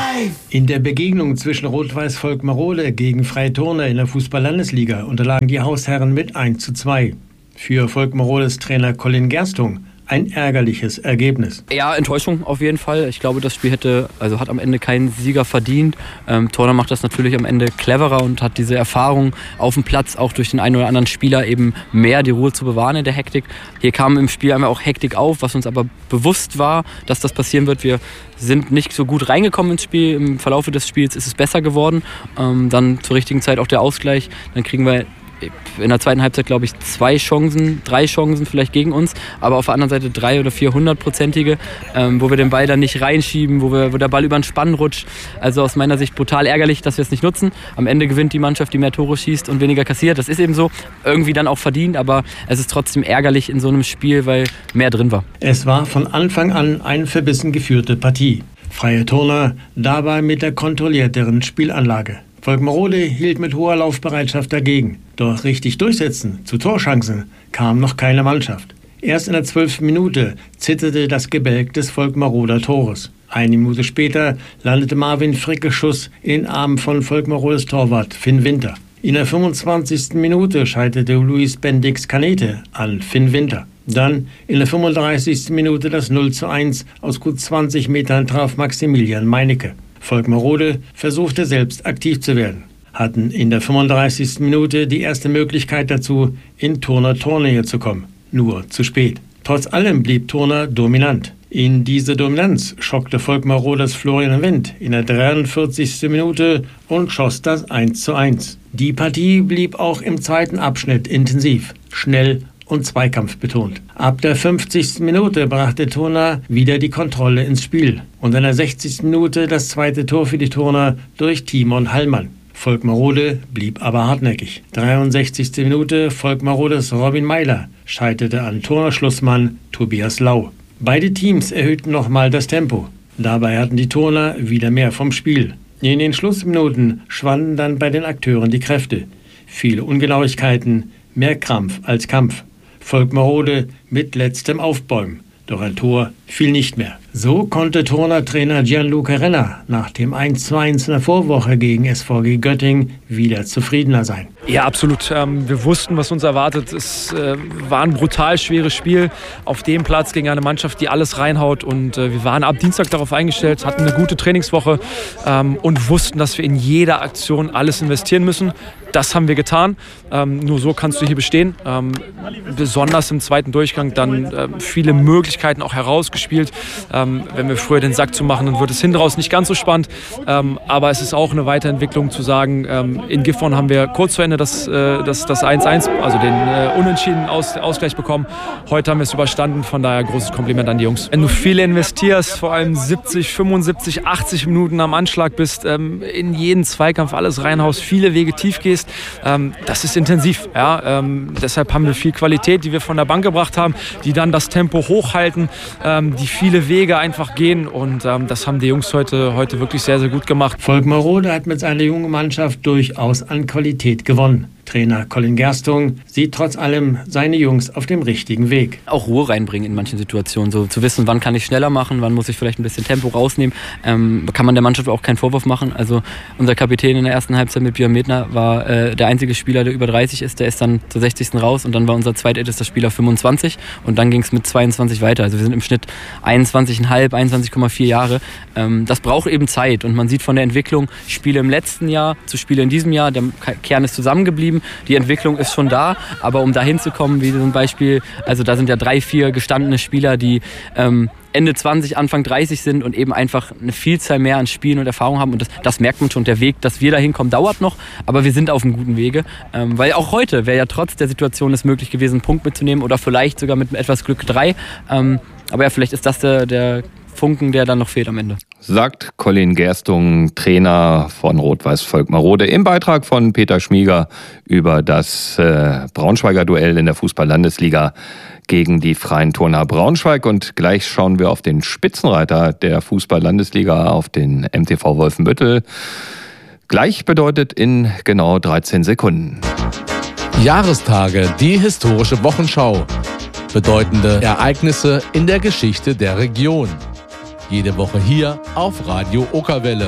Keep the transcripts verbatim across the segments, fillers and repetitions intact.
In der Begegnung zwischen Rot-Weiß Volkmarode gegen Freiturner in der Fußball-Landesliga unterlagen die Hausherren mit eins zu zwei. Für Volkmarodes Trainer Colin Gerstung ein ärgerliches Ergebnis. Ja, Enttäuschung auf jeden Fall. Ich glaube, das Spiel hätte, also hat am Ende keinen Sieger verdient. Ähm, Turner macht das natürlich am Ende cleverer und hat diese Erfahrung auf dem Platz, auch durch den einen oder anderen Spieler eben mehr die Ruhe zu bewahren in der Hektik. Hier kam im Spiel einmal auch Hektik auf, was uns aber bewusst war, dass das passieren wird. Wir sind nicht so gut reingekommen ins Spiel. Im Verlauf des Spiels ist es besser geworden. Ähm, dann zur richtigen Zeit auch der Ausgleich. Dann kriegen wir in der zweiten Halbzeit, glaube ich, zwei Chancen, drei Chancen vielleicht gegen uns, aber auf der anderen Seite drei oder vier hundertprozentige, ähm, wo wir den Ball dann nicht reinschieben, wo, wir, wo der Ball über den Spann rutscht. Also aus meiner Sicht brutal ärgerlich, dass wir es nicht nutzen. Am Ende gewinnt die Mannschaft, die mehr Tore schießt und weniger kassiert. Das ist eben so, irgendwie dann auch verdient, aber es ist trotzdem ärgerlich in so einem Spiel, weil mehr drin war. Es war von Anfang an eine verbissen geführte Partie. Freiturner dabei mit der kontrollierteren Spielanlage. Volkmarode hielt mit hoher Laufbereitschaft dagegen. Doch richtig durchsetzen zu Torchancen kam noch keine Mannschaft. Erst in der zwölften Minute zitterte das Gebälk des Volkmaroder Tores. Eine Minute später landete Marvin Frickes Schuss in den Armen von Volkmarodes Torwart Finn Winter. In der fünfundzwanzigsten Minute scheiterte Luis Bendix Kanete an Finn Winter. Dann in der fünfunddreißigsten Minute das null zu eins aus gut zwanzig Metern traf Maximilian Meinecke. Volkmarode versuchte selbst aktiv zu werden, hatten in der fünfunddreißigsten Minute die erste Möglichkeit dazu, in Turner Tornähe zu kommen. Nur zu spät. Trotz allem blieb Turner dominant. In diese Dominanz schockte Volkmarodes Florian Wendt in der dreiundvierzigsten Minute und schoss das eins zu eins. Die Partie blieb auch im zweiten Abschnitt intensiv, schnell und zweikampfbetont. Ab der fünfzigsten Minute brachte Turner wieder die Kontrolle ins Spiel und in der sechzigsten Minute das zweite Tor für die Turner durch Timon Hallmann. Volkmarode blieb aber hartnäckig. dreiundsechzigste Minute Volkmarodes Robin Meiler scheiterte an Turner Schlussmann Tobias Lau. Beide Teams erhöhten nochmal das Tempo. Dabei hatten die Turner wieder mehr vom Spiel. In den Schlussminuten schwanden dann bei den Akteuren die Kräfte. Viele Ungenauigkeiten, mehr Krampf als Kampf. Volkmarode mit letztem Aufbäumen. Doch ein Tor fiel nicht mehr. So konnte Turner-Trainer Gianluca Renner nach dem eins zu eins in der Vorwoche gegen S V G Göttingen wieder zufriedener sein. Ja, absolut. Ähm, wir wussten, was uns erwartet. Es äh, war ein brutal schweres Spiel auf dem Platz gegen eine Mannschaft, die alles reinhaut. Und äh, wir waren ab Dienstag darauf eingestellt, hatten eine gute Trainingswoche ähm, und wussten, dass wir in jeder Aktion alles investieren müssen. Das haben wir getan. Ähm, nur so kannst du hier bestehen. Ähm, besonders im zweiten Durchgang dann äh, viele Möglichkeiten auch herausgespielt. Ähm, wenn wir früher den Sack zu machen, dann wird es hinten raus nicht ganz so spannend. Ähm, aber es ist auch eine Weiterentwicklung zu sagen, ähm, in Gifhorn haben wir kurz vor Ende das, äh, das, das eins eins, also den äh, unentschiedenen Aus, Ausgleich bekommen. Heute haben wir es überstanden. Von daher großes Kompliment an die Jungs. Wenn du viel investierst, vor allem siebzig, fünfundsiebzig, achtzig Minuten am Anschlag bist, ähm, in jeden Zweikampf alles reinhaust, viele Wege tief gehst, ähm, das ist intensiv. Ja? Ähm, deshalb haben wir viel Qualität, die wir von der Bank gebracht haben, die dann das Tempo hochhalten, ähm, die viele Wege einfach gehen und ähm, das haben die Jungs heute, heute wirklich sehr, sehr gut gemacht. Volkmarode hat mit seiner jungen Mannschaft durchaus an Qualität gewonnen. Trainer Colin Gerstung sieht trotz allem seine Jungs auf dem richtigen Weg. Auch Ruhe reinbringen in manchen Situationen, so zu wissen, wann kann ich schneller machen, wann muss ich vielleicht ein bisschen Tempo rausnehmen, ähm, kann man der Mannschaft auch keinen Vorwurf machen. Also unser Kapitän in der ersten Halbzeit mit Björn Medner war äh, der einzige Spieler, der über dreißig ist, der ist dann zur sechzigsten raus und dann war unser zweitältester Spieler fünfundzwanzig und dann ging es mit zweiundzwanzig weiter. Also wir sind im Schnitt einundzwanzig Komma fünf, einundzwanzig Komma vier Jahre. Ähm, das braucht eben Zeit und man sieht von der Entwicklung, Spiele im letzten Jahr zu Spiele in diesem Jahr, der Kern ist zusammengeblieben. Die Entwicklung ist schon da, aber um da hinzukommen, wie zum Beispiel, also da sind ja drei, vier gestandene Spieler, die ähm, Ende zwanzig, Anfang dreißig sind und eben einfach eine Vielzahl mehr an Spielen und Erfahrung haben und das, das merkt man schon. Der Weg, dass wir da hinkommen, dauert noch, aber wir sind auf einem guten Wege, ähm, weil auch heute wäre ja trotz der Situation es möglich gewesen, einen Punkt mitzunehmen oder vielleicht sogar mit etwas Glück drei, ähm, aber ja, vielleicht ist das der, der Funken, der dann noch fehlt am Ende. Sagt Colin Gerstung, Trainer von Rot-Weiß Volkmarode, im Beitrag von Peter Schmieger über das äh, Braunschweiger Duell in der Fußball-Landesliga gegen die Freien Turner Braunschweig. Und gleich schauen wir auf den Spitzenreiter der Fußball-Landesliga, auf den M T V Wolfenbüttel. Gleich bedeutet in genau dreizehn Sekunden. Jahrestage, die historische Wochenschau. Bedeutende Ereignisse in der Geschichte der Region. jede Woche hier auf Radio Okerwelle.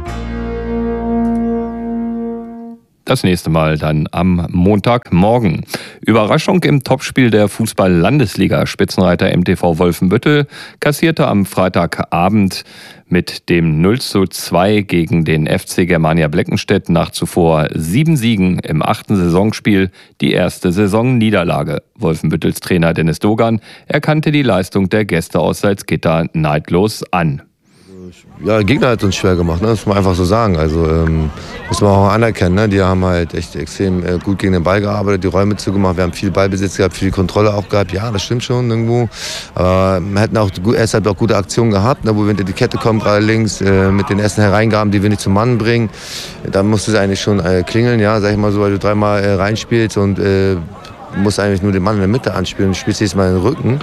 Das nächste Mal dann am Montagmorgen. Überraschung im Topspiel der Fußball-Landesliga. Spitzenreiter M T V Wolfenbüttel kassierte am Freitagabend mit dem null zu zwei gegen den F C Germania Bleckenstedt nach zuvor sieben Siegen im achten Saisonspiel die erste Saisonniederlage. Wolfenbüttels Trainer Dennis Dogan erkannte die Leistung der Gäste aus Salzgitter neidlos an. Ja, der Gegner hat uns schwer gemacht, ne? Das muss man einfach so sagen. Also ähm, muss man auch anerkennen, ne? Die haben halt echt extrem äh, gut gegen den Ball gearbeitet, die Räume zugemacht. Wir haben viel Ballbesitz gehabt, viel Kontrolle auch gehabt. Ja, das stimmt schon irgendwo. Aber wir hätten auch, erst halt auch gute Aktionen gehabt, ne? Wo wir hinter die Kette kommen, gerade links, äh, mit den ersten Hereingaben, die wir nicht zum Mann bringen. Da musste es eigentlich schon äh, klingeln, ja, sag ich mal so, weil du dreimal äh, reinspielst und äh, musst eigentlich nur den Mann in der Mitte anspielen und spielst jetzt mal in den Rücken.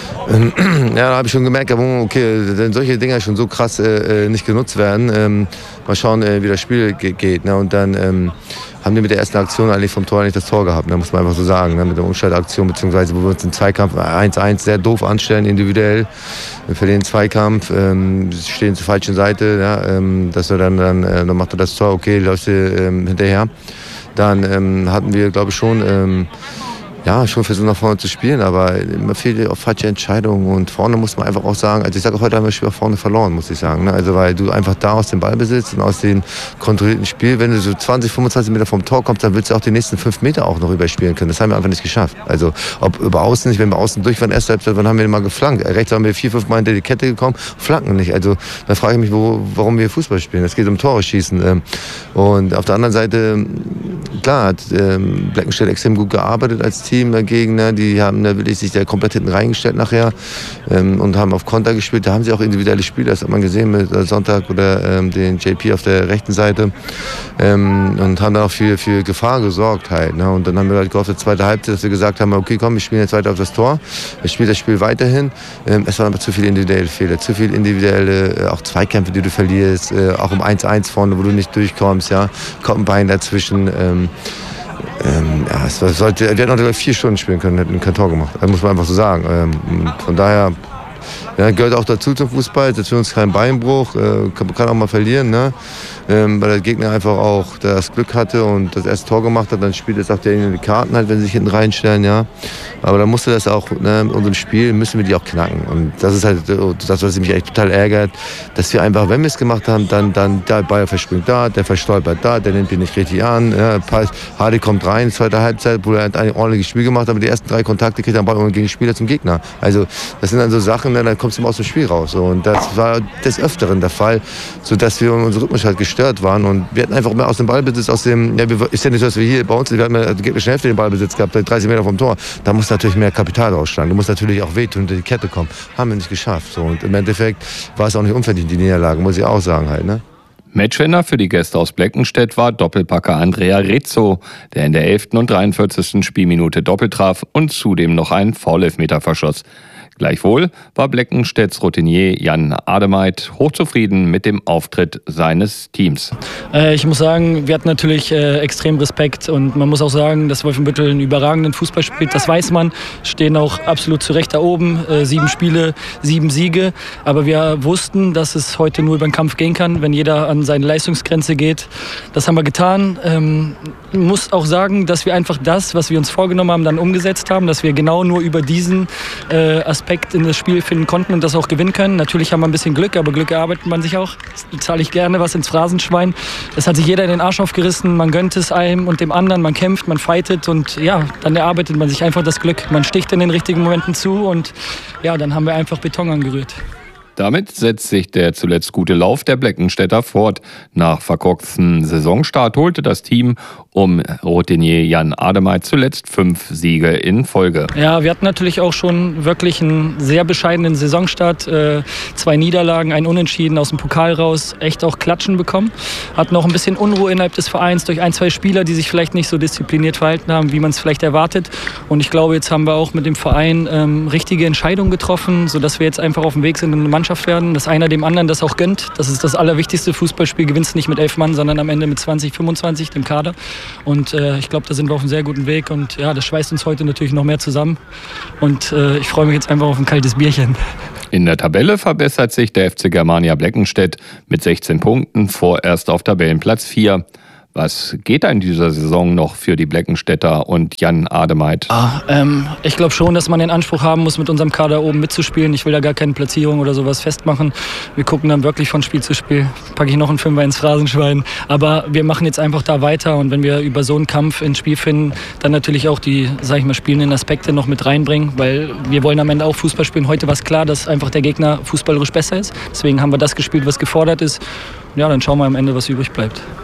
Ja, da habe ich schon gemerkt, okay, wenn solche Dinger schon so krass äh, nicht genutzt werden, ähm, mal schauen, äh, wie das Spiel ge- geht. Ne? Und dann ähm, haben die mit der ersten Aktion eigentlich vom Tor nicht das Tor gehabt, ne? Muss man einfach so sagen. Ne? Mit der Umschaltaktion, beziehungsweise wo wir uns im Zweikampf eins eins sehr doof anstellen, individuell. Wir verlieren den Zweikampf, ähm, stehen zur falschen Seite, ja? ähm, dass wir dann, dann, äh, dann macht er das Tor, okay, läufst du ähm, hinterher. Dann ähm, hatten wir, glaube ich, schon... Ähm, Ja, schon versucht nach vorne zu spielen, aber immer fehlt auch falsche Entscheidungen und vorne muss man einfach auch sagen, also ich sage, heute haben wir Spiel vorne verloren, muss ich sagen, ne? Also weil du einfach da aus dem Ballbesitz und aus dem kontrollierten Spiel, wenn du so zwanzig, fünfundzwanzig Meter vom Tor kommst, dann willst du auch die nächsten fünf Meter auch noch überspielen können. Das haben wir einfach nicht geschafft. Also ob über außen nicht, wenn wir außen durch waren, erst Halbzeit, wann haben wir mal geflankt? Rechts haben wir vier, fünf Mal hinter die Kette gekommen, flanken nicht. Also da frage ich mich, wo, warum wir Fußball spielen. Es geht um Tore schießen. Und auf der anderen Seite, klar, hat ähm, Bleckenstedt extrem gut gearbeitet als Team dagegen. Ne? Die haben da wirklich sich da komplett hinten reingestellt nachher ähm, und haben auf Konter gespielt. Da haben sie auch individuelle Spieler, das hat man gesehen mit äh, Sonntag oder ähm, den J P auf der rechten Seite ähm, und haben dann auch für, für Gefahr gesorgt halt. Ne? Und dann haben wir halt gehofft, der zweite Halbzeit, dass wir gesagt haben, okay, komm, wir spielen jetzt weiter auf das Tor. Wir spielen das Spiel weiterhin. Ähm, es waren aber zu viele individuelle Fehler, zu viele individuelle, äh, auch Zweikämpfe, die du verlierst, äh, auch um eins eins vorne, wo du nicht durchkommst, ja, kommt ein Bein dazwischen. Ähm, Ähm, ja, es sollte, wir hätten noch vier Stunden spielen können, hätten kein Tor gemacht. Das muss man einfach so sagen. Ähm, von daher ja, gehört auch dazu zum Fußball. Das ist für uns kein Beinbruch, äh, kann, kann auch mal verlieren, ne? Ähm, weil der Gegner einfach auch das Glück hatte und das erste Tor gemacht hat. Dann spielt jetzt auch derjenige die Karten halt, wenn sie sich hinten reinstellen, ja. Aber dann musste das auch, ne, in unserem Spiel müssen wir die auch knacken. Und das ist halt das, was mich echt total ärgert, dass wir einfach, wenn wir es gemacht haben, dann, dann der Ball verspringt da, der verstolpert da, der nimmt ihn nicht richtig an. Ja. Hardy kommt rein, zweite Halbzeit, wo er ein ordentliches Spiel gemacht hat, aber die ersten drei Kontakte kriegt er den Ball gegen den Spieler zum Gegner. Also das sind dann so Sachen, ne, dann kommst du aus dem Spiel raus. So. Und das war des Öfteren der Fall, sodass wir in unserem Rhythmus halt gestört waren. Und wir hatten einfach mehr aus dem Ballbesitz, aus dem, ja, ist ja nicht so, dass wir hier bei uns, wir hatten ja die gegnerische Hälfte den Ballbesitz gehabt, dreißig Meter vom Tor. Da muss natürlich mehr Kapital rausschlagen. Du musst natürlich auch wehtun, unter die Kette kommen. Haben wir nicht geschafft. So. Und im Endeffekt war es auch nicht unverdient, die Niederlage, muss ich auch sagen halt, ne? Matchwinner für die Gäste aus Bleckenstedt war Doppelpacker Andrea Rezzo, der in der elften und dreiundvierzigsten Spielminute doppelt traf und zudem noch einen Foul-Elfmeter verschoss. Gleichwohl war Bleckenstedts Routinier Jan Ademeit hochzufrieden mit dem Auftritt seines Teams. Äh, ich muss sagen, wir hatten natürlich äh, extrem Respekt und man muss auch sagen, dass Wolfenbüttel einen überragenden Fußball spielt. Das weiß man, stehen auch absolut zu Recht da oben. Äh, sieben Spiele, sieben Siege. Aber wir wussten, dass es heute nur über den Kampf gehen kann, wenn jeder an seine Leistungsgrenze geht. Das haben wir getan. Ähm, ich muss auch sagen, dass wir einfach das, was wir uns vorgenommen haben, dann umgesetzt haben, dass wir genau nur über diesen äh, Aspekt in das Spiel finden konnten und das auch gewinnen können. Natürlich haben wir ein bisschen Glück, aber Glück erarbeitet man sich auch. Das zahle ich gerne was ins Phrasenschwein. Es hat sich jeder in den Arsch aufgerissen, man gönnt es einem und dem anderen, man kämpft, man fightet und ja, dann erarbeitet man sich einfach das Glück. Man sticht in den richtigen Momenten zu und ja, dann haben wir einfach Beton angerührt. Damit setzt sich der zuletzt gute Lauf der Bleckenstedter fort. Nach verkorkstem Saisonstart holte das Team um Routinier Jan Ademeit zuletzt fünf Siege in Folge. Ja, wir hatten natürlich auch schon wirklich einen sehr bescheidenen Saisonstart. Äh, zwei Niederlagen, ein Unentschieden aus dem Pokal raus, echt auch Klatschen bekommen. Hatten auch ein bisschen Unruhe innerhalb des Vereins durch ein, zwei Spieler, die sich vielleicht nicht so diszipliniert verhalten haben, wie man es vielleicht erwartet. Und ich glaube, jetzt haben wir auch mit dem Verein ähm, richtige Entscheidungen getroffen, sodass wir jetzt einfach auf dem Weg sind in eine Mannschaft werden, dass einer dem anderen das auch gönnt. Das ist das Allerwichtigste. Fußballspiel gewinnst du nicht mit elf Mann, sondern am Ende mit zwanzig, fünfundzwanzig, dem Kader. Und äh, ich glaube, da sind wir auf einem sehr guten Weg. Und ja, das schweißt uns heute natürlich noch mehr zusammen. Und äh, ich freue mich jetzt einfach auf ein kaltes Bierchen. In der Tabelle verbessert sich der F C Germania Bleckenstedt mit sechzehn Punkten, vorerst auf Tabellenplatz vier. Was geht da in dieser Saison noch für die Bleckenstedter und Jan Ademeit? Ah, ähm, ich glaube schon, dass man den Anspruch haben muss, mit unserem Kader oben mitzuspielen. Ich will da gar keine Platzierung oder sowas festmachen. Wir gucken dann wirklich von Spiel zu Spiel. Packe ich noch einen Fünfer ins Phrasenschwein. Aber wir machen jetzt einfach da weiter. Und wenn wir über so einen Kampf ins Spiel finden, dann natürlich auch die, sag ich mal, spielenden Aspekte noch mit reinbringen. Weil wir wollen am Ende auch Fußball spielen. Heute war es klar, dass einfach der Gegner fußballerisch besser ist. Deswegen haben wir das gespielt, was gefordert ist. Ja, dann schauen wir am Ende, was übrig bleibt.